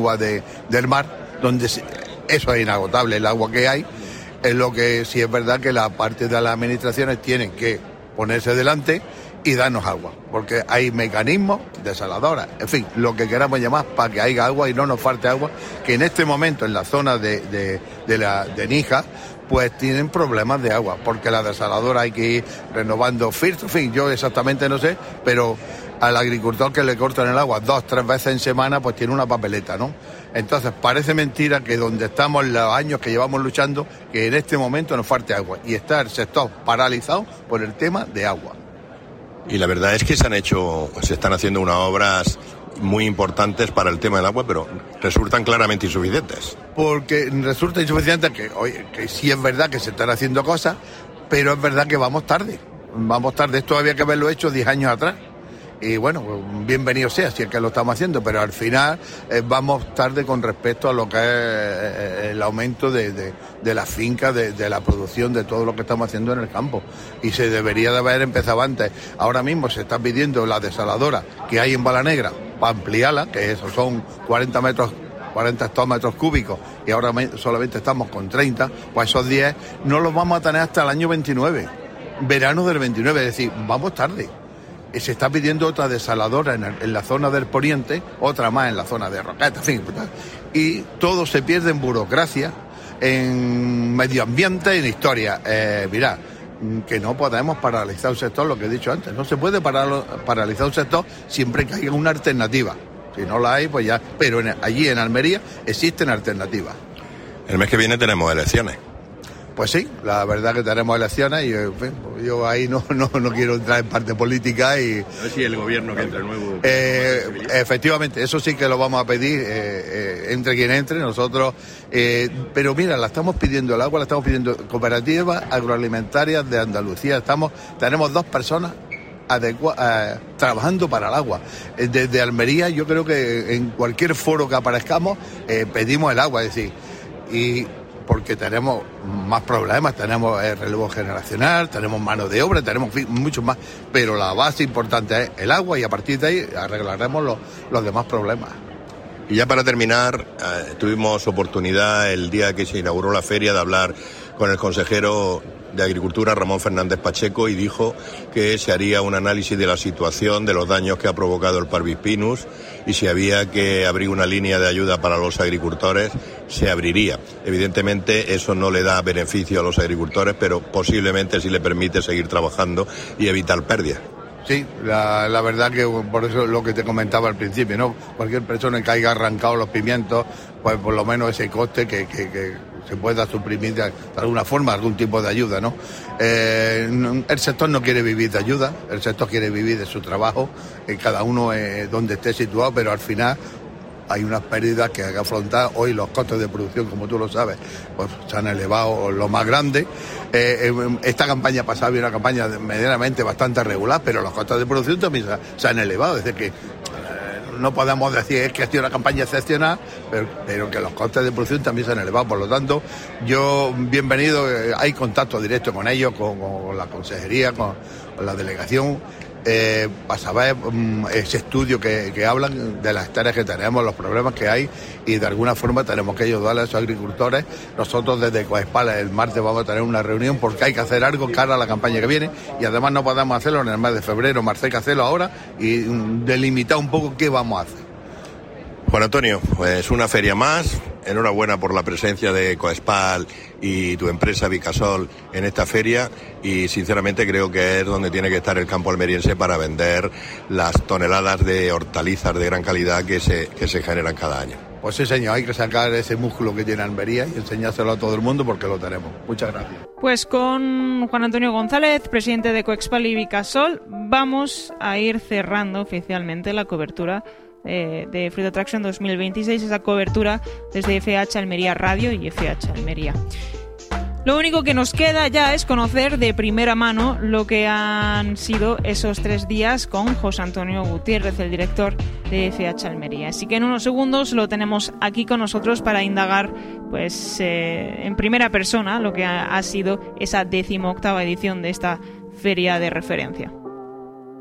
agua del mar, donde eso es inagotable, el agua que hay. Es lo que sí es verdad que la parte de las administraciones tienen que ponerse delante y darnos agua, porque hay mecanismos, desaladoras, en fin, lo que queramos llamar, para que haya agua y no nos falte agua, que en este momento en la zona de Níjar, pues tienen problemas de agua, porque la desaladora hay que ir renovando filtros, en fin, yo exactamente no sé, pero al agricultor que le cortan el agua 2-3 veces en semana, pues tiene una papeleta, ¿no? Entonces parece mentira que donde estamos los años que llevamos luchando, que en este momento nos falte agua, y está el sector paralizado por el tema de agua. Y la verdad es que se están haciendo unas obras muy importantes para el tema del agua, pero resultan claramente insuficientes. Porque resulta insuficiente que sí es verdad que se están haciendo cosas, pero es verdad que vamos tarde. Esto había que haberlo hecho 10 años atrás. Y bueno, bienvenido sea si es que lo estamos haciendo, pero al final vamos tarde con respecto a lo que es el aumento de las fincas, de la producción, de todo lo que estamos haciendo en el campo. Y se debería de haber empezado antes. Ahora mismo se está pidiendo la desaladora que hay en Balanegra para ampliarla, que eso son 40 hectómetros cúbicos, y ahora solamente estamos con 30, pues esos 10 no los vamos a tener hasta el año 29, verano del 29, es decir, vamos tarde. Se está pidiendo otra desaladora en la zona del poniente, otra más en la zona de Roqueta, en fin, y todo se pierde en burocracia, en medio ambiente y en historia. Mirad, que no podemos paralizar un sector, lo que he dicho antes, no se puede paralizar un sector siempre que haya una alternativa. Si no la hay, pues ya, pero allí en Almería existen alternativas. El mes que viene tenemos elecciones. Pues sí, la verdad que tenemos elecciones y yo ahí no quiero entrar en parte política y... A ver si el gobierno que entre nuevo... efectivamente, eso sí que lo vamos a pedir, entre quien entre, nosotros... pero mira, la estamos pidiendo el agua, la estamos pidiendo Cooperativas Agroalimentarias de Andalucía. Tenemos 2 personas trabajando para el agua. Desde Almería yo creo que en cualquier foro que aparezcamos pedimos el agua, es decir, y... porque tenemos más problemas, tenemos relevo generacional, tenemos mano de obra, tenemos mucho más, pero la base importante es el agua y a partir de ahí arreglaremos los demás problemas. Y ya para terminar, tuvimos oportunidad el día que se inauguró la feria de hablar con el consejero de Agricultura, Ramón Fernández Pacheco, y dijo que se haría un análisis de la situación, de los daños que ha provocado el Parvis Pinus, y si había que abrir una línea de ayuda para los agricultores, se abriría. Evidentemente eso no le da beneficio a los agricultores, pero posiblemente sí le permite seguir trabajando y evitar pérdidas. Sí, la verdad que por eso lo que te comentaba al principio, ¿no? Cualquier persona que haya arrancado los pimientos, pues por lo menos ese coste que se pueda suprimir de alguna forma, algún tipo de ayuda, ¿no? El sector no quiere vivir de ayuda, el sector quiere vivir de su trabajo, cada uno donde esté situado, pero al final hay unas pérdidas que hay que afrontar. Hoy los costes de producción, como tú lo sabes, pues se han elevado lo más grande. Esta campaña pasada había una campaña medianamente bastante regular, pero los costes de producción también se han elevado. Es decir, que no podemos decir que ha sido una campaña excepcional, pero que los costes de producción también se han elevado. Por lo tanto, yo, bienvenido, hay contacto directo con ellos, con la consejería, con la delegación, para saber ese estudio que hablan de las hectáreas que tenemos, los problemas que hay, y de alguna forma tenemos que ayudarle a esos agricultores. Nosotros desde Coespal el martes vamos a tener una reunión porque hay que hacer algo cara a la campaña que viene, y además no podemos hacerlo en el mes de febrero, marzo, hay que hacerlo ahora y delimitar un poco qué vamos a hacer. Juan Antonio, pues una feria más. Enhorabuena por la presencia de Coespal y tu empresa Vicasol en esta feria, y sinceramente creo que es donde tiene que estar el campo almeriense para vender las toneladas de hortalizas de gran calidad que se generan cada año. Pues sí, señor, hay que sacar ese músculo que tiene Almería y enseñárselo a todo el mundo porque lo tenemos. Muchas gracias. Pues con Juan Antonio González, presidente de Coespal y Vicasol, vamos a ir cerrando oficialmente la cobertura de Fruit Attraction 2026, esa cobertura desde FH Almería Radio y FH Almería. Lo único que nos queda ya es conocer de primera mano lo que han sido esos 3 días con José Antonio Gutiérrez, el director de FH Almería. Así que en unos segundos lo tenemos aquí con nosotros para indagar pues en primera persona lo que ha sido esa 18ª edición de esta feria de referencia.